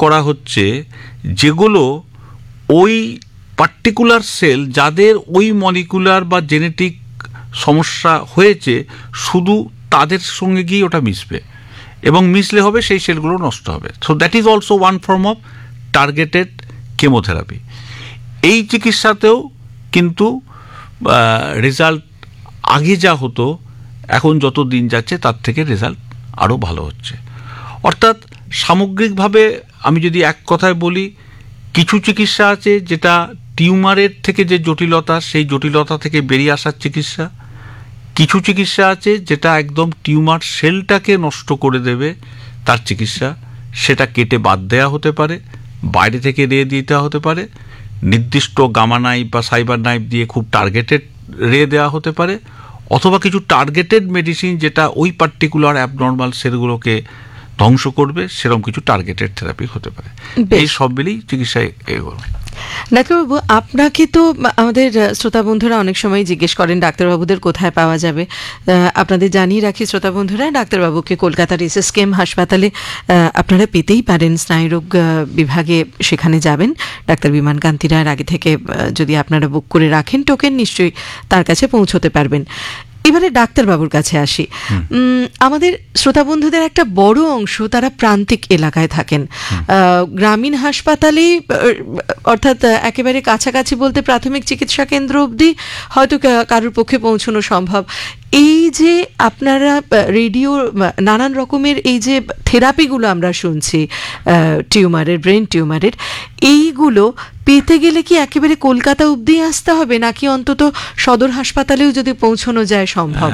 করা হচ্ছে যেগুলো ওই পার্টিকুলার সেল যাদের ওই মলিকুলার বা জেনেটিক সমস্যা হয়েছে শুধু তাদের সঙ্গে গিয়ে ওটা মিশবে, এবং মিশলে হবে সেই সেলগুলো নষ্ট হবে। So that is also one form of targeted chemotherapy. এই চিকিৎসাতেও কিন্তু রেজাল্ট আগে যা হতো এখন যত দিন যাচ্ছে তার থেকে রেজাল্ট আরও ভালো হচ্ছে। অর্থাৎ সামগ্রিকভাবে আমি যদি এক কথায় বলি, কিছু চিকিৎসা আছে যেটা টিউমারের থেকে যে জটিলতা সেই জটিলতা থেকে বেরিয়ে আসার চিকিৎসা, কিছু চিকিৎসা আছে যেটা একদম টিউমার সেলটাকে নষ্ট করে দেবে তার চিকিৎসা, সেটা কেটে বাদ দেওয়া হতে পারে, বাইরে থেকে রে দিতে হতে পারে, নির্দিষ্ট গামা নাইফ বা সাইবার নাইফ দিয়ে খুব টার্গেটেড রে দেওয়া হতে পারে, অথবা কিছু টার্গেটেড মেডিসিন যেটা ওই পার্টিকুলার অ্যাবনর্মাল সেলগুলোকে ধ্বংস করবে, সেরকম কিছু টার্গেটেড থেরাপি হতে পারে। এই সব মিলেই চিকিৎসায় এগোবে। ডাক্তারবাবু, আপনাকে তো আমাদের শ্রোতা বন্ধুরা অনেক সময় জিজ্ঞেস করেন ডাক্তারবাবুদের কোথায় পাওয়া যাবে। আপনাদের জানিয়ে রাখি শ্রোতা বন্ধুরা, ডাক্তারবাবুকে কলকাতার SSKM হাসপাতালে আপনারা পেতেই পারেন, স্নায়ুরোগ বিভাগে সেখানে যাবেন। ডাক্তার বিমান কান্তি রায়ের আগে থেকে যদি আপনারা বুক করে রাখেন টোকেন, নিশ্চয়ই তার কাছে পৌঁছতে পারবেন। এবারে ডাক্তারবাবুর কাছে আসি। আমাদের শ্রোতা বন্ধুদের একটা বড় অংশ তারা প্রান্তিক এলাকায় থাকেন। গ্রামীণ হাসপাতালে অর্থাৎ একেবারে কাছাকাছি বলতে প্রাথমিক চিকিৎসা কেন্দ্র অবধি হয়তো কারোর পক্ষে পৌঁছানো সম্ভব। এই যে আপনারা রেডিও নানান রকমের এই যে থেরাপিগুলো আমরা শুনছি টিউমারের, ব্রেন টিউমারের, এইগুলো পেতে গেলে কি একেবারে কলকাতা অবধি আসতে হবে, নাকি অন্তত সদর হাসপাতালেও যদি পৌঁছানো যায় সম্ভব?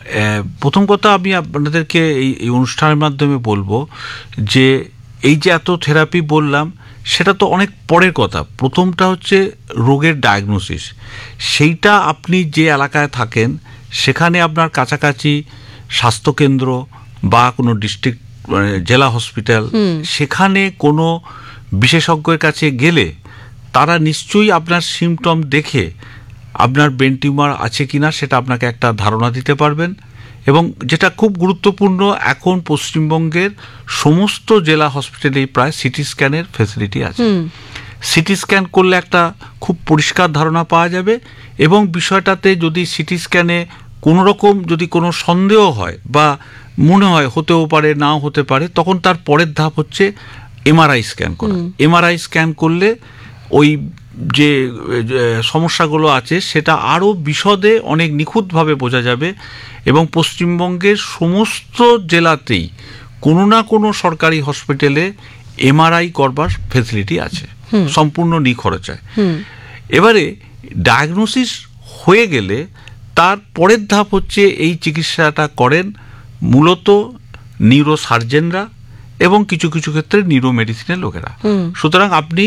প্রথম কথা আমি আপনাদেরকে এই অনুষ্ঠানের মাধ্যমে বলবো যে এই যে এত থেরাপি বললাম সেটা তো অনেক পরের কথা। প্রথমটা হচ্ছে রোগের ডায়াগনোসিস। সেইটা আপনি যে এলাকায় থাকেন সেখানে আপনার কাছাকাছি স্বাস্থ্যকেন্দ্র বা কোনো ডিস্ট্রিক্ট জেলা হসপিটাল, সেখানে কোনো বিশেষজ্ঞের কাছে গেলে তারা নিশ্চয়ই আপনার সিমটম দেখে আপনার ব্রেন টিউমার আছে কিনা সেটা আপনাকে একটা ধারণা দিতে পারবেন। এবং যেটা খুব গুরুত্বপূর্ণ, এখন পশ্চিমবঙ্গের সমস্ত জেলা হসপিটালেই প্রায় সিটি স্ক্যানের ফেসিলিটি আছে। সিটি স্ক্যান করলে একটা খুব পরিষ্কার ধারণা পাওয়া যাবে, এবং বিষয়টাতে যদি সিটি স্ক্যানে কোনো রকম যদি কোনো সন্দেহ হয় বা মনে হয় হতেও পারে নাও হতে পারে, তখন তার পরের ধাপ হচ্ছে MRI স্ক্যান করা। MRI স্ক্যান করলে ওই যে সমস্যাগুলো আছে সেটা আরও বিশদে অনেক নিখুঁতভাবে বোঝা যাবে। এবং পশ্চিমবঙ্গের সমস্ত জেলাতেই কোনো না কোনো সরকারি হসপিটালে MRI করবার ফেসিলিটি আছে, সম্পূর্ণ নিখরচায়। এবারে ডায়াগনোসিস হয়ে গেলে তার পরের ধাপ হচ্ছে এই চিকিৎসাটা করেন মূলত নিউরো সার্জেনরা এবং কিছু কিছু ক্ষেত্রে নিউরো মেডিসিনের লোকেরা। সুতরাং আপনি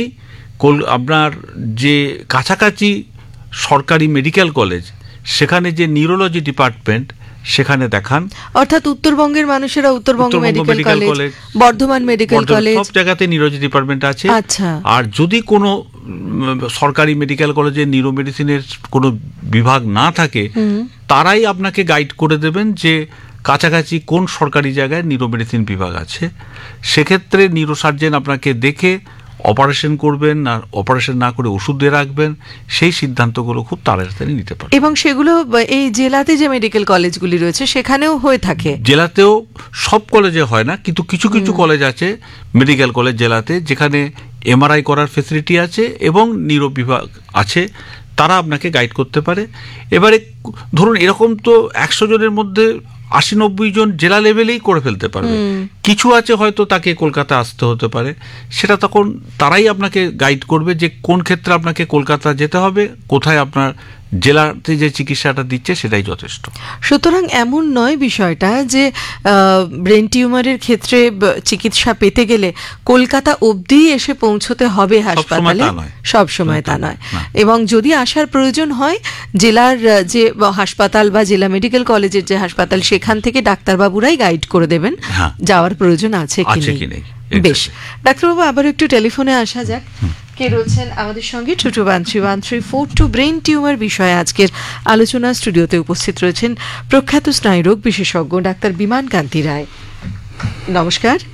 আপনার যে কাছাকাছি সরকারি মেডিকেল কলেজ, সেখানে যে নিউরোলজি ডিপার্টমেন্ট, সেখানে দেখান। অর্থাৎ উত্তরবঙ্গের মানুষেরা Uttarbanga medical college, Bardhaman medical college, সব জায়গাতে নিউরোলজি ডিপার্টমেন্ট আছে। আচ্ছা। আর যদি কোনো সরকারি মেডিকেল কলেজে নিউরো মেডিসিনের কোনো বিভাগ না থাকে, তারাই আপনাকে গাইড করে দেবেন যে কাছাকাছি কোন সরকারি জায়গায় নিউরো মেডিসিন বিভাগ আছে। সেক্ষেত্রে নিউরো সার্জেন আপনাকে দেখে অপারেশন করবেন না অপারেশন না করে ওষুধ দিয়ে রাখবেন, সেই সিদ্ধান্তগুলো খুব তাড়াতাড়ি নিতে পারেন। এবং সেগুলো এই জেলাতে যে মেডিকেল কলেজগুলি রয়েছে সেখানেও হয়ে থাকে। জেলাতেও সব কলেজে হয় না, কিন্তু কিছু কিছু কলেজ আছে মেডিকেল কলেজ জেলাতে যেখানে MRI করার ফেসিলিটি আছে এবং নিউরো বিভাগ আছে, তারা আপনাকে গাইড করতে পারে। এবারে ধরুন এরকম তো 100 জনের মধ্যে 80-90 জন জেলা লেভেলেই করে ফেলতে পারবে। কিছু আছে হয়তো তাকে কলকাতা আসতে হতে পারে, সেটা তখন তারাই আপনাকে গাইড করবে যে কোন ক্ষেত্রে আপনাকে কলকাতা যেতে হবে, কোথায় আপনার জেলাতে যে চিকিৎসাটা দিচ্ছে সেটাই যথেষ্ট। সুতরাং এমন নয় বিষয়টা যে ব্রেন টিউমারের ক্ষেত্রে চিকিৎসা পেতে গেলে কলকাতা অবধি এসে পৌঁছতে হবে হাসপাতালে, সব সময় তা নয়। এবং যদি আসার প্রয়োজন হয় জেলার যে হাসপাতাল বা জেলা মেডিকেল কলেজের যে হাসপাতাল, সেখান থেকে ডাক্তারবাবুরাই গাইড করে দেবেন যাওয়ার প্রয়োজন আছে কি নেই। বেশ ডাক্তারবাবু, আবার একটু টেলিফোনে আসা যাক। কে রয়েছেন আমাদের সঙ্গে? 221342 ব্রেন টিউমার বিষয়ে আজকের আলোচনা স্টুডিওতে উপস্থিত রয়েছেন প্রখ্যাত স্নায়ুরোগ বিশেষজ্ঞ ডাক্তার বিমান কান্তি রায়। নমস্কার।